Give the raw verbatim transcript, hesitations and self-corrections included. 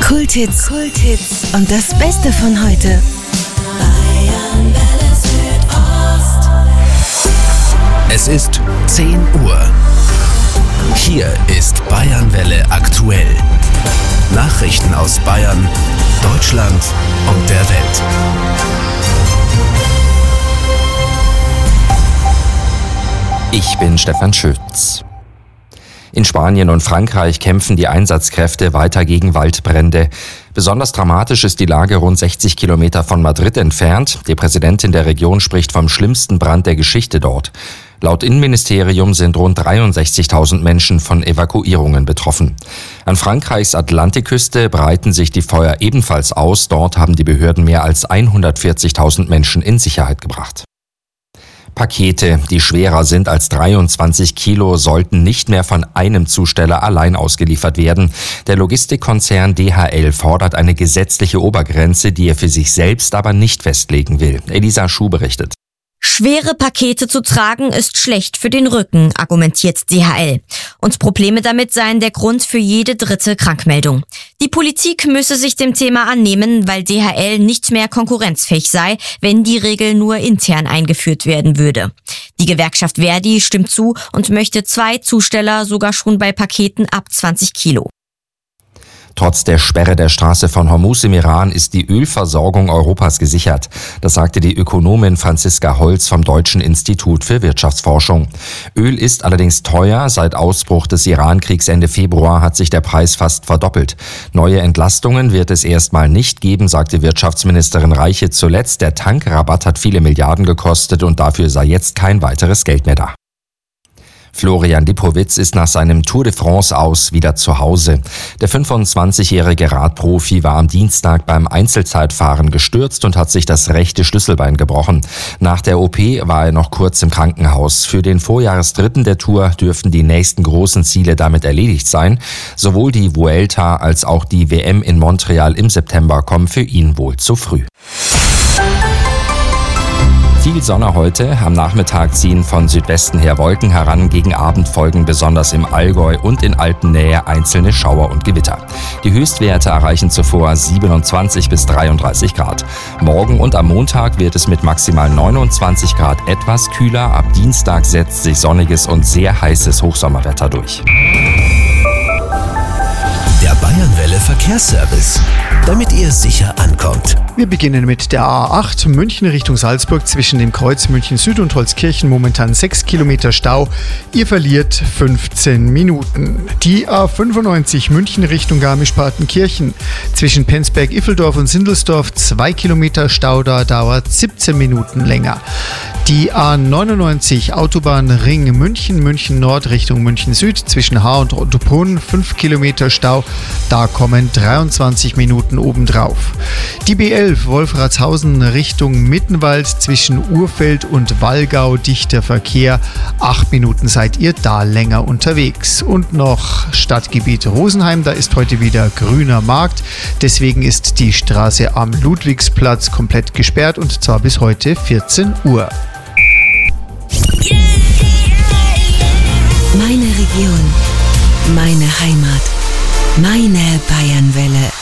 Kulthits, Kulthits und das Beste von heute. Bayernwelle Südost. Es ist zehn Uhr. Hier ist Bayernwelle aktuell. Nachrichten aus Bayern, Deutschland und der Welt. Ich bin Stefan Schütz. In Spanien und Frankreich kämpfen die Einsatzkräfte weiter gegen Waldbrände. Besonders dramatisch ist die Lage rund sechzig Kilometer von Madrid entfernt. Die Präsidentin der Region spricht vom schlimmsten Brand der Geschichte dort. Laut Innenministerium sind rund dreiundsechzigtausend Menschen von Evakuierungen betroffen. An Frankreichs Atlantikküste breiten sich die Feuer ebenfalls aus. Dort haben die Behörden mehr als hundertvierzigtausend Menschen in Sicherheit gebracht. Pakete, die schwerer sind als dreiundzwanzig Kilo, sollten nicht mehr von einem Zusteller allein ausgeliefert werden. Der Logistikkonzern D H L fordert eine gesetzliche Obergrenze, die er für sich selbst aber nicht festlegen will. Elisa Schuh berichtet. Schwere Pakete zu tragen ist schlecht für den Rücken, argumentiert D H L. Und Probleme damit seien der Grund für jede dritte Krankmeldung. Die Politik müsse sich dem Thema annehmen, weil D H L nicht mehr konkurrenzfähig sei, wenn die Regel nur intern eingeführt werden würde. Die Gewerkschaft Verdi stimmt zu und möchte zwei Zusteller sogar schon bei Paketen ab zwanzig Kilo. Trotz der Sperre der Straße von Hormuz im Iran ist die Ölversorgung Europas gesichert. Das sagte die Ökonomin Franziska Holz vom Deutschen Institut für Wirtschaftsforschung. Öl ist allerdings teuer. Seit Ausbruch des Iran-Kriegs Ende Februar hat sich der Preis fast verdoppelt. Neue Entlastungen wird es erstmal nicht geben, sagte Wirtschaftsministerin Reiche zuletzt. Der Tankrabatt hat viele Milliarden gekostet und dafür sei jetzt kein weiteres Geld mehr da. Florian Lipowitz ist nach seinem Tour de France aus wieder zu Hause. Der fünfundzwanzigjährige Radprofi war am Dienstag beim Einzelzeitfahren gestürzt und hat sich das rechte Schlüsselbein gebrochen. Nach der O P war er noch kurz im Krankenhaus. Für den Vorjahresdritten der Tour dürften die nächsten großen Ziele damit erledigt sein. Sowohl die Vuelta als auch die W M in Montreal im September kommen für ihn wohl zu früh. Viel Sonne heute. Am Nachmittag ziehen von Südwesten her Wolken heran. Gegen Abend folgen besonders im Allgäu und in Alpennähe einzelne Schauer und Gewitter. Die Höchstwerte erreichen zuvor siebenundzwanzig bis dreiunddreißig Grad. Morgen und am Montag wird es mit maximal neunundzwanzig Grad etwas kühler. Ab Dienstag setzt sich sonniges und sehr heißes Hochsommerwetter durch. Der Bayernwelle Verkehrsservice, damit ihr sicher ankommt. Wir beginnen mit der A acht München Richtung Salzburg zwischen dem Kreuz München Süd und Holzkirchen momentan sechs Kilometer Stau. Ihr verliert fünfzehn Minuten. Die A fünfundneunzig München Richtung Garmisch-Partenkirchen zwischen Penzberg-Iffeldorf und Sindelsdorf zwei Kilometer Stau, da dauert siebzehn Minuten länger. Die A neunundneunzig Autobahnring München, München Nord Richtung München Süd zwischen Haar und Ottobrunn fünf Kilometer Stau, da kommen dreiundzwanzig Minuten obendrauf. Die B elf Wolfratshausen Richtung Mittenwald zwischen Urfeld und Wallgau dichter Verkehr, acht Minuten seid ihr da länger unterwegs. Und noch Stadtgebiet Rosenheim, da ist heute wieder grüner Markt, deswegen ist die Straße am Ludwigsplatz komplett gesperrt und zwar bis heute vierzehn Uhr. Meine Region, meine Heimat, meine Bayernwelle.